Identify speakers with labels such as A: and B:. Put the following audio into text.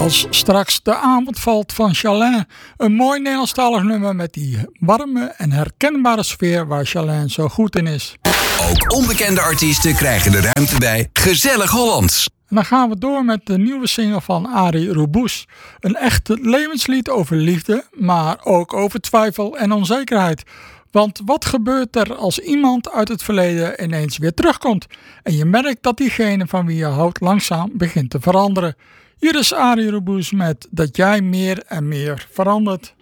A: Als straks de avond valt van Chalin, een mooi Nederlandstalig nummer met die warme en herkenbare sfeer waar Chalin zo goed in is.
B: Ook onbekende artiesten krijgen de ruimte bij Gezellig Hollands.
A: En dan gaan we door met de nieuwe single van Arie Roubous. Een echt levenslied over liefde, maar ook over twijfel en onzekerheid. Want wat gebeurt er als iemand uit het verleden ineens weer terugkomt? En je merkt dat diegene van wie je houdt langzaam begint te veranderen. Hier is Arie Roubous met Dat jij meer en meer verandert.